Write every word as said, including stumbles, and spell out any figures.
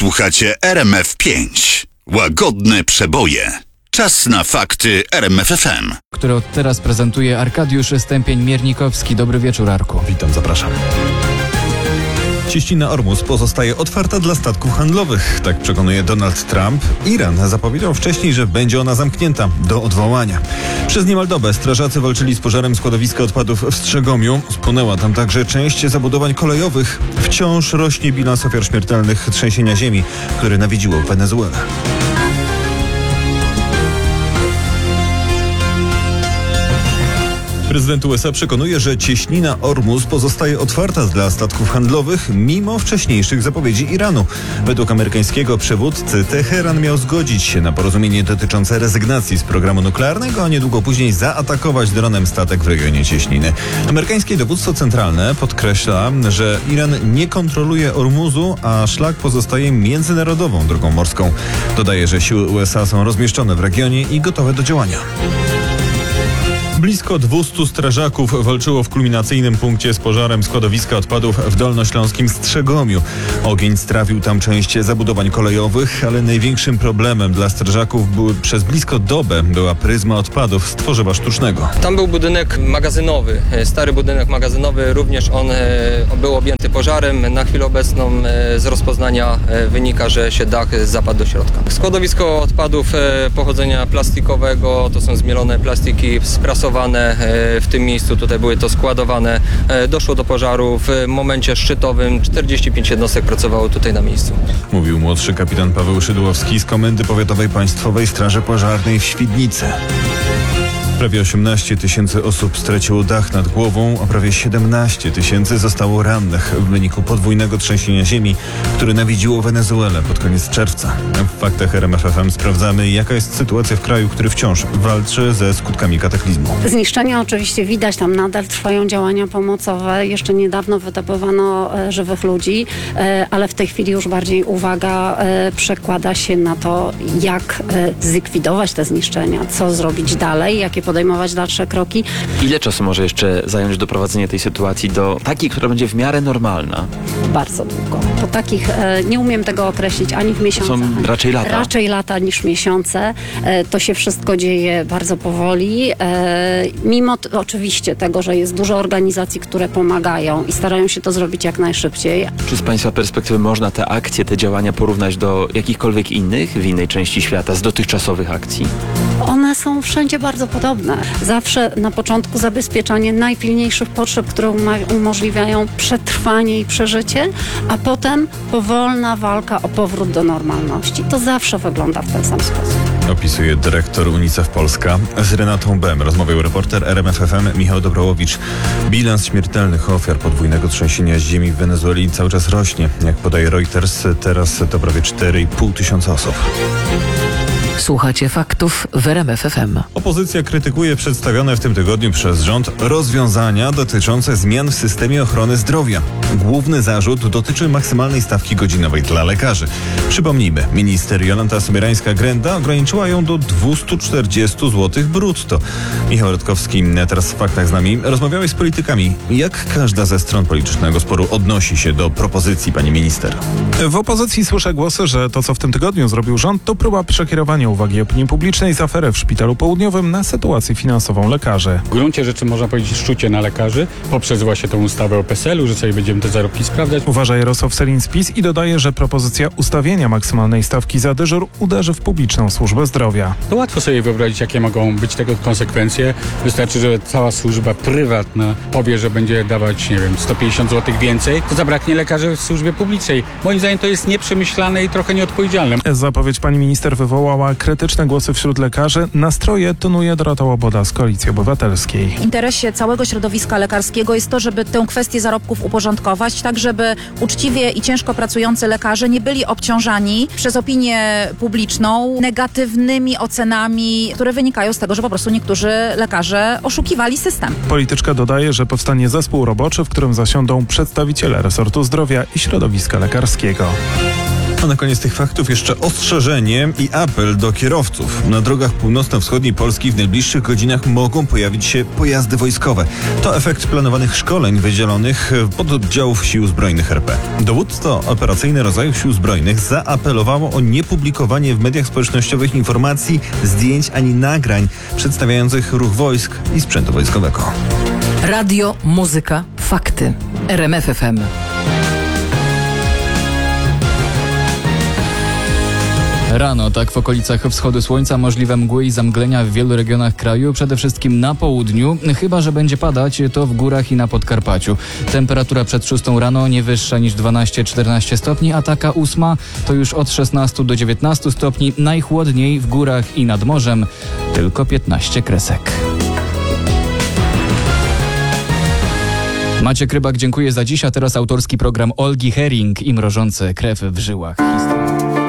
Słuchacie R M F pięć. Łagodne przeboje. Czas na fakty R M F F M. Które od teraz prezentuje Arkadiusz Stępień-Miernikowski. Dobry wieczór, Arku. Witam, zapraszam. Cieśnina Ormus pozostaje otwarta dla statków handlowych. Tak przekonuje Donald Trump. Iran zapowiedział wcześniej, że będzie ona zamknięta do odwołania. Przez niemal dobę strażacy walczyli z pożarem składowiska odpadów w Strzegomiu. Spłonęła tam także część zabudowań kolejowych. Wciąż rośnie bilans ofiar śmiertelnych trzęsienia ziemi, które nawiedziło Wenezuelę. Prezydent U S A przekonuje, że cieśnina Ormus pozostaje otwarta dla statków handlowych mimo wcześniejszych zapowiedzi Iranu. Według amerykańskiego przywódcy Teheran miał zgodzić się na porozumienie dotyczące rezygnacji z programu nuklearnego, a niedługo później zaatakować dronem statek w regionie cieśniny. Amerykańskie dowództwo centralne podkreśla, że Iran nie kontroluje Ormuzu, a szlak pozostaje międzynarodową drogą morską. Dodaje, że siły U S A są rozmieszczone w regionie i gotowe do działania. Blisko dwustu strażaków walczyło w kulminacyjnym punkcie z pożarem składowiska odpadów w dolnośląskim Strzegomiu. Ogień strawił tam część zabudowań kolejowych, ale największym problemem dla strażaków były, przez blisko dobę była pryzma odpadów z tworzywa sztucznego. Tam był budynek magazynowy, stary budynek magazynowy, również on był objęty pożarem. Na chwilę obecną z rozpoznania wynika, że się dach zapadł do środka. Składowisko odpadów pochodzenia plastikowego, to są zmielone plastiki sprasowane. W tym miejscu tutaj były to składowane. Doszło do pożaru w momencie szczytowym. czterdzieści pięć jednostek pracowało tutaj na miejscu. Mówił młodszy kapitan Paweł Szydłowski z Komendy Powiatowej Państwowej Straży Pożarnej w Świdnicy. Prawie osiemnaście tysięcy osób straciło dach nad głową, a prawie siedemnaście tysięcy zostało rannych w wyniku podwójnego trzęsienia ziemi, które nawiedziło Wenezuelę pod koniec czerwca. W faktach R M F F M sprawdzamy, jaka jest sytuacja w kraju, który wciąż walczy ze skutkami kataklizmu. Zniszczenia oczywiście widać, tam nadal trwają działania pomocowe. Jeszcze niedawno wydobywano e, żywych ludzi, e, ale w tej chwili już bardziej uwaga e, przekłada się na to, jak e, zlikwidować te zniszczenia, co zrobić dalej, jakie podejmować dalsze kroki. Ile czasu może jeszcze zająć doprowadzenie tej sytuacji do takiej, która będzie w miarę normalna? Bardzo długo. Po takich, e, nie umiem tego określić ani w miesiącach. To są raczej lata. Raczej lata niż miesiące. E, to się wszystko dzieje bardzo powoli. E, mimo t- oczywiście tego, że jest dużo organizacji, które pomagają i starają się to zrobić jak najszybciej. Czy z Państwa perspektywy można te akcje, te działania porównać do jakichkolwiek innych w innej części świata, z dotychczasowych akcji? One są wszędzie bardzo podobne. Zawsze na początku zabezpieczanie najpilniejszych potrzeb, które uma- umożliwiają przetrwanie i przeżycie, a potem powolna walka o powrót do normalności. To zawsze wygląda w ten sam sposób. Opisuje dyrektor UNICEF Polska. Z Renatą Bem rozmawiał reporter R M F F M Michał Dobrołowicz. Bilans śmiertelnych ofiar podwójnego trzęsienia ziemi w Wenezueli cały czas rośnie. Jak podaje Reuters, teraz to prawie cztery i pół tysiąca osób. Słuchacie faktów w R M F F M. Opozycja krytykuje przedstawione w tym tygodniu przez rząd rozwiązania dotyczące zmian w systemie ochrony zdrowia. Główny zarzut dotyczy maksymalnej stawki godzinowej dla lekarzy. Przypomnijmy, minister Jolanta Sobierańska-Grenda ograniczyła ją do dwieście czterdzieści złotych brutto. Michał Radkowski teraz w faktach z nami. Rozmawiałeś z politykami. Jak każda ze stron politycznego sporu odnosi się do propozycji pani minister? W opozycji słyszę głosy, że to, co w tym tygodniu zrobił rząd, to próba przekierowania uwagi opinii publicznej z afery w Szpitalu Południowym na sytuację finansową lekarzy. W gruncie rzeczy można powiedzieć szczucie na lekarzy poprzez właśnie tą ustawę o P S L u, że sobie będziemy te zarobki sprawdzać. Uważa Jarosław Sellin z PiS i dodaje, że propozycja ustawienia maksymalnej stawki za dyżur uderzy w publiczną służbę zdrowia. To łatwo sobie wyobrazić, jakie mogą być tego konsekwencje. Wystarczy, że cała służba prywatna powie, że będzie dawać, nie wiem, sto pięćdziesiąt złotych więcej, to zabraknie lekarzy w służbie publicznej. Moim zdaniem to jest nieprzemyślane i trochę nieodpowiedzialne. Zapowiedź pani minister wywołała krytyczne głosy wśród lekarzy. Nastroje tonuje Dorota Łoboda z Koalicji Obywatelskiej. W interesie całego środowiska lekarskiego jest to, żeby tę kwestię zarobków uporządkować, tak żeby uczciwie i ciężko pracujący lekarze nie byli obciążani przez opinię publiczną negatywnymi ocenami, które wynikają z tego, że po prostu niektórzy lekarze oszukiwali system. Polityczka dodaje, że powstanie zespół roboczy, w którym zasiądą przedstawiciele resortu zdrowia i środowiska lekarskiego. A na koniec tych faktów jeszcze ostrzeżenie i apel do kierowców. Na drogach północno-wschodniej Polski w najbliższych godzinach mogą pojawić się pojazdy wojskowe. To efekt planowanych szkoleń wydzielonych pododdziałów Sił Zbrojnych R P. Dowództwo operacyjne rodzajów Sił Zbrojnych zaapelowało o niepublikowanie w mediach społecznościowych informacji, zdjęć ani nagrań przedstawiających ruch wojsk i sprzętu wojskowego. Radio, muzyka, fakty. R M F F M. Rano, tak w okolicach wschodu słońca, możliwe mgły i zamglenia w wielu regionach kraju, przede wszystkim na południu, chyba że będzie padać, to w górach i na Podkarpaciu. Temperatura przed szóstą rano nie wyższa niż dwanaście czternaście stopni, a taka ósma to już od szesnastu do dziewiętnastu stopni, najchłodniej w górach i nad morzem tylko piętnaście kresek. Maciek Rybak, dziękuję za dziś, a teraz autorski program Olgi Hering i mrożące krew w żyłach. Historia.